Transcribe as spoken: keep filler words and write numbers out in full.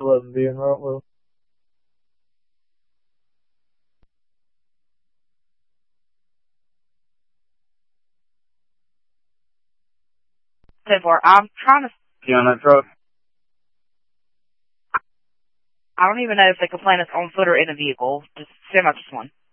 wasn't being right with him. ten four. I'm trying to... You on that truck? I don't even know if the complainant's on foot or in the vehicle. Just send out just one.